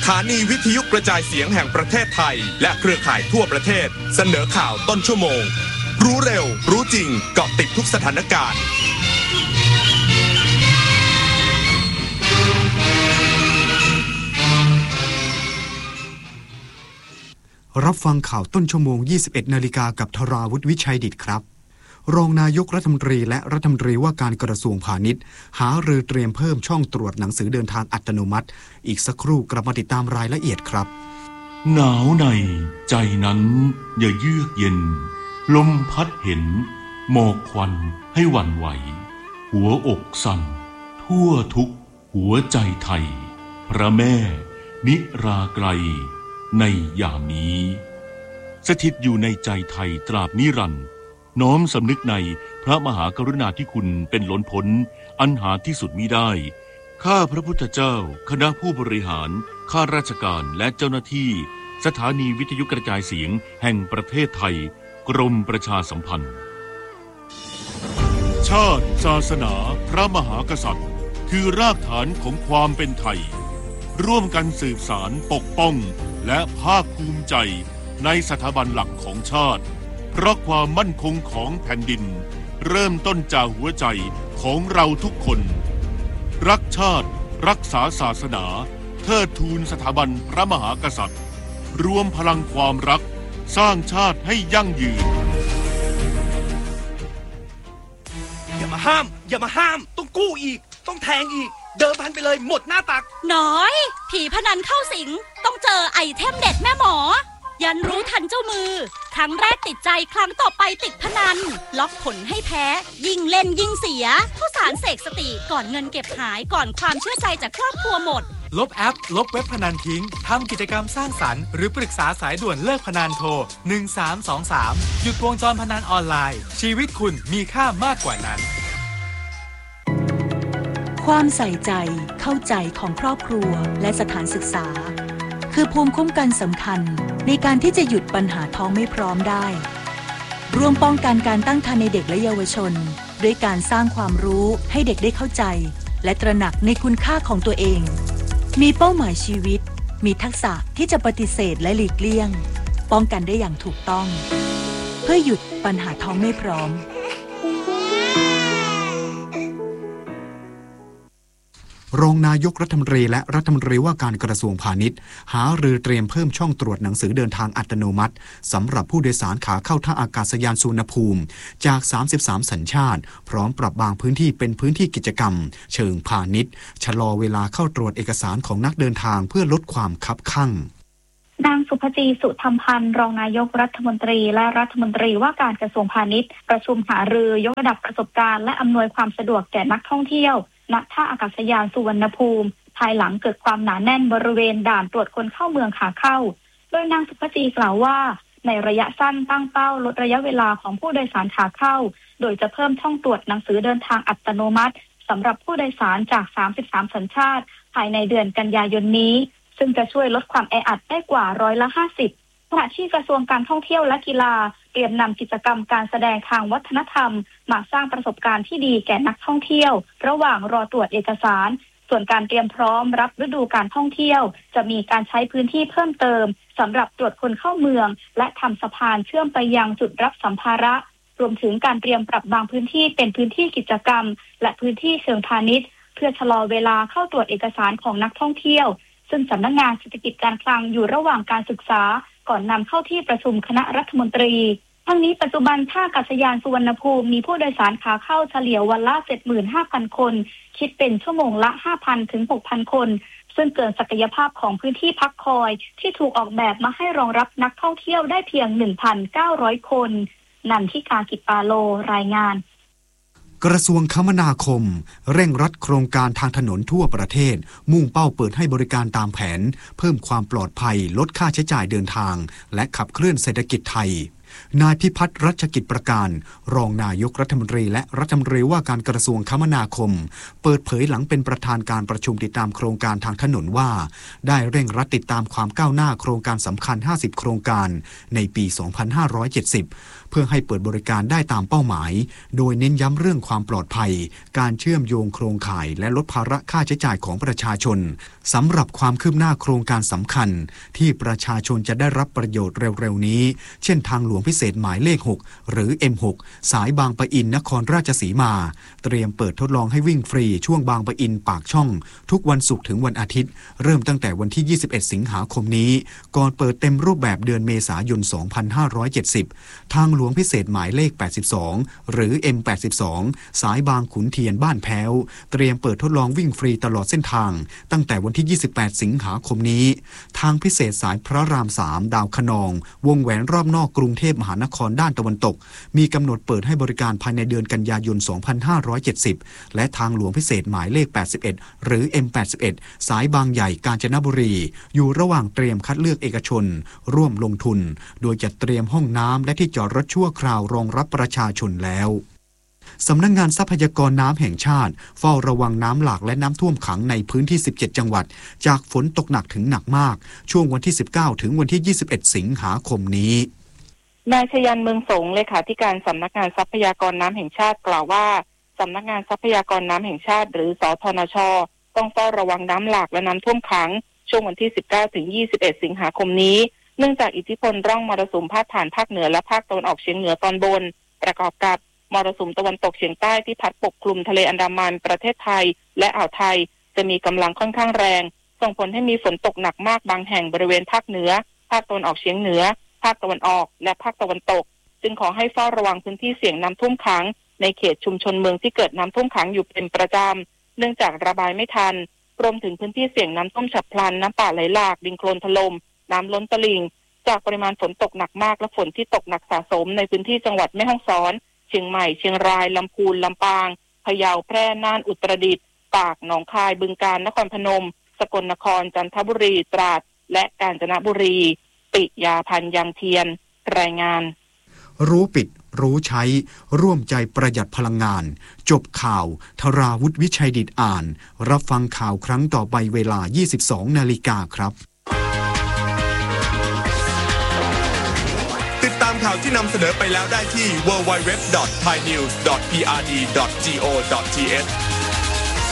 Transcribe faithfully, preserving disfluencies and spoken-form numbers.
ถานีวิทยุกระจายเสียงแห่งประเทศไทยและเครือข่ายทั่วประเทศเสนอข่าวต้นชั่วโมงรู้เร็วรู้จริงเกาะติดทุกสถานการณ์รับฟังข่าวต้นชั่วโมง ยี่สิบเอ็ดนาฬิกากับธราวุฒิวิชัยดิษฐ์ครับรองนายกรัฐมนตรีและรัฐมนตรีว่าการกระทรวงพาณิชย์หารือเตรียมเพิ่มช่องตรวจหนังสือเดินทางอัตโนมัติอีกสักครู่กลับมาติดตามรายละเอียดครับหนาวในใจนั้นอย่าเยือกเย็นลมพัดเห็นหมอกควันให้หวั่นไหวหัวอกสั่นทั่วทุกหัวใจไทยพระแม่นิราไกลในยามนี้สถิตอยู่ในใจไทยตราบนิรันดร์น้อมสำนึกในพระมหากรุณาธิคุณเป็นล้นพ้นอันหาที่สุดมิได้ข้าพระพุทธเจ้าคณะผู้บริหารข้าราชการและเจ้าหน้าที่สถานีวิทยุกระจายเสียงแห่งประเทศไทยกรมประชาสัมพันธ์ชาติศาสนาพระมหากษัตริย์คือรากฐานของความเป็นไทยร่วมกันสืบสานปกป้องและภาคภูมิใจในสถาบันหลักของชาติเพราะความมั่นคงของแผ่นดินเริ่มต้นจากหัวใจของเราทุกคนรักชาติรักษาศาสนาเทิดทูนสถาบันพระมหากษัตริย์รวมพลังความรักสร้างชาติให้ยั่งยืนอย่ามาห้ามอย่ามาห้ามต้องกู้อีกต้องแทงอีกเดิมพันไปเลยหมดหน้าตักน้อยผีพนันเข้าสิงต้องเจอไอเทมเด็ดแม่หมอยันรู้ทันเจ้ามือครั้งแรกติดใจครั้งต่อไปติดพนันล็อกผลให้แพ้ยิ่งเล่นยิ่งเสียข้าวสารเสกสติก่อนเงินเก็บหายก่อนความเชื่อใจจากครอบครัวหมดลบแอปลบเว็บพนันทิ้งทำกิจกรรมสร้างสรรค์หรือปรึกษาสายด่วนเลิกพนันโทรหนึ่งสามสองสามหยุดวงจรพนันออนไลน์ชีวิตคุณมีค่ามากกว่านั้นความใส่ใจเข้าใจของครอบครัวและสถานศึกษาคือภูมิคุ้มกันสำคัญในการที่จะหยุดปัญหาท้องไม่พร้อมได้ร่วมป้องกันการตั้งครรภ์ในเด็กและเยาวชนด้วยการสร้างความรู้ให้เด็กได้เข้าใจและตระหนักในคุณค่าของตัวเองมีเป้าหมายชีวิตมีทักษะที่จะปฏิเสธและหลีกเลี่ยงป้องกันได้อย่างถูกต้องเพื่อหยุดปัญหาท้องไม่พร้อมรองนายกรัฐมนตรีและรัฐมนตรีว่าการกระทรวงพาณิชย์หารือเตรียมเพิ่มช่องตรวจหนังสือเดินทางอัตโนมัติสำหรับผู้โดยสารขาเข้าท่าอากาศยานสุวรรณภูมิจากสามสิบสามสัญชาติพร้อมปรับบางพื้นที่เป็นพื้นที่กิจกรรมเชิงพาณิชย์ชะลอเวลาเข้าตรวจเอกสารของนักเดินทางเพื่อลดความคับคั่งนางสุภจีสุธรรมพันธ์รองนายกรัฐมนตรีและรัฐมนตรีว่าการกระทรวงพาณิชย์ประชุมหารือยกระดับประสบการณ์และอำนวยความสะดวกแก่นักท่องเที่ยวณท่าอากาศยานสุวรรณภูมิภายหลังเกิดความหนาแน่นบริเวณด่านตรวจคนเข้าเมืองขาเข้าโดยนางสุภจีกล่าวว่าในระยะสั้นตั้งเป้าลดระยะเวลาของผู้โดยสารขาเข้าโดยจะเพิ่มช่องตรวจหนังสือเดินทางอัตโนมัติสำหรับผู้โดยสารจากสามสิบสามสัญชาติภายในเดือนกันยายนนี้ซึ่งจะช่วยลดความแออัดได้กว่าร้อยละห้าสิบขณะที่กระทรวงการท่องเที่ยวและกีฬาเตรียมนำกิจกรรมการแสดงทางวัฒนธรรมมาสร้างประสบการณ์ที่ดีแก่นักท่องเที่ยวระหว่างรอตรวจเอกสารส่วนการเตรียมพร้อมรับฤดูการท่องเที่ยวจะมีการใช้พื้นที่เพิ่มเติมสำหรับตรวจคนเข้าเมืองและทำสะพานเชื่อมไปยังจุดรับสัมภาระรวมถึงการเตรียมปรับบางพื้นที่เป็นพื้นที่กิจกรรมและพื้นที่เชิงพาณิชย์เพื่อชะลอเวลาเข้าตรวจเอกสารของนักท่องเที่ยวซึ่งสำนักงานเศรษฐกิจการคลังอยู่ระหว่างการศึกษาก่อนนำเข้าที่ประชุมคณะรัฐมนตรีทั้งนี้ปัจจุบันท่าอากาศยานสุวรรณภูมิมีผู้โดยสารขาเข้าเฉลี่ยวันละ เจ็ดหมื่นห้าพัน คนคิดเป็นชั่วโมงละ ห้าพัน ถึง หกพัน คนซึ่งเกินศักยภาพของพื้นที่พักคอยที่ถูกออกแบบมาให้รองรับนักท่องเที่ยวได้เพียง หนึ่งพันเก้าร้อย คนนันทิกา กิจปาโลรายงานกระทรวงคมนาคมเร่งรัดโครงการทางถนนทั่วประเทศมุ่งเป้าเปิดให้บริการตามแผนเพิ่มความปลอดภัยลดค่าใช้จ่ายเดินทางและขับเคลื่อนเศรษฐกิจไทยนายพิพัฒน์รัชกิจประการรองนายกรัฐมนตรีและรัฐมนตรีว่าการกระทรวงคมนาคมเปิดเผยหลังเป็นประธานการประชุมติดตามโครงการทางถนนว่าได้เร่งรัดติดตามความก้าวหน้าโครงการสำคัญห้าสิบโครงการในปี สองพันห้าร้อยเจ็ดสิบพื่อให้เปิดบริการได้ตามเป้าหมายโดยเน้นย้ำเรื่องความปลอดภัยการเชื่อมโยงโครงข่ายและลดภาระค่าใช้จ่ายของประชาชนสำหรับความคืบหน้าโครงการสำคัญที่ประชาชนจะได้รับประโยชน์เร็วๆนี้เช่นทางหลวงพิเศษหมายเลขหกหรือ เอ็ม หก สายบางปะอินนครราชสีมาเตรียมเปิดทดลองให้วิ่งฟรีช่วงบางปะอินปากช่องทุกวันศุกร์ถึงวันอาทิตย์เริ่มตั้งแต่วันที่ยี่สิบเอ็ดสิงหาคมนี้ก่อนเปิดเต็มรูปแบบเดือนเมษายนสองพันห้าร้อยเจ็ดสิบทางหลวงพิเศษหมายเลขแปดสิบสองหรือ เอ็ม แปดสิบสอง สายบางขุนเทียนบ้านแพ้วเตรียมเปิดทดลองวิ่งฟรีตลอดเส้นทางตั้งแต่วันที่ยี่สิบแปดสิงหาคมนี้ทางพิเศษสายพระรามสามดาวคะนองวงแหวนรอบนอกกรุงเทพมหานครด้านตะวันตกมีกำหนดเปิดให้บริการภายในเดือนกันยายนสองพันห้าร้อยเจ็ดสิบและทางหลวงพิเศษหมายเลขแปดสิบเอ็ดหรือ เอ็ม แปดสิบเอ็ด สายบางใหญ่กาญจนบุรีอยู่ระหว่างเตรียมคัดเลือกเอกชนร่วมลงทุนโดยจัดเตรียมห้องน้ำและที่จอดรถชั่วคราวรองรับประชาชนแล้วสำนักงานทรัพยากรน้ำแห่งชาติเฝ้าระวังน้ำหลากและน้ำท่วมขังในพื้นที่สิบเจ็ดจังหวัดจากฝนตกหนักถึงหนักมากช่วงวันที่สิบเก้าถึงวันที่ยี่สิบเอ็ดสิงหาคมนี้นายชยันเมืองสงเลขาธิการสำนักงานทรัพยากรน้ำแห่งชาติกล่าวว่าสำนักงานทรัพยากรน้ำแห่งชาติหรือสธนช.ต้องเฝ้าระวังน้ำหลากและน้ำท่วมขังช่วงวันที่สิบเก้าถึงยี่สิบเอ็ดสิงหาคมนี้เนื่องจากอิทธิพลร่องมรสุมพาดผ่านภาคเหนือและภาคตะวันออกเฉียงเหนือตอนบนประกอบกับมรสุมตะวันตกเฉียงใต้ที่พัดปกคลุมทะเลอันดามันประเทศไทยและอ่าวไทยจะมีกำลังค่อนข้างแรงส่งผลให้มีฝนตกหนักมากบางแห่งบริเวณภาคเหนือภาคตะวันออกเฉียงเหนือภาคตะวันออกและภาคตะวันตกจึงขอให้เฝ้าระวังพื้นที่เสี่ยงน้ำท่วมขังในเขตชุมชนเมืองที่เกิดน้ำท่วมขังอยู่เป็นประจำเนื่องจากระบายไม่ทันรวมถึงพื้นที่เสี่ยงน้ำท่วมฉับพลันน้ำป่าไหลหลากดินโคลนถล่มน้ำล้นตลิ่งจากปริมาณฝนตกหนักมากและฝนที่ตกหนักสะสมในพื้นที่จังหวัดแม่ฮ่องสอนเชียงใหม่เชียงรายลำพูนลำปางพะเยาแพร่น่านอุตรดิตถ์ตากหนองคายบึงกาฬนครพนมสกลนครจันทบุรีตราดและกาญจนบุรีปิยาพันธ์ยังเทียนรายงานรู้ปิดรู้ใช้ร่วมใจประหยัดพลังงานจบข่าวธราวุฒิวิชัยดิษฐ์อ่านรับฟังข่าวครั้งต่อไปเวลา ยี่สิบสองนาฬิกาครับติดตามข่าวที่นำเสนอไปแล้วได้ที่ ดับเบิลยู ดับเบิลยู ดับเบิลยู ดอท ไทยนิวส์ ดอท พี อาร์ ดี ดอท จี โอ ดอท ที เอช